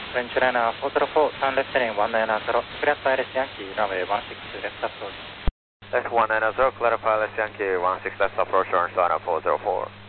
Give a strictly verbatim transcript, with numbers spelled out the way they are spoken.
French liner four zero four, turn left heading one nine zero, clear pilot Yankee, runway one six left approach. Left one nine zero, clear pilot Yankee one six left approach, orange liner four zero four.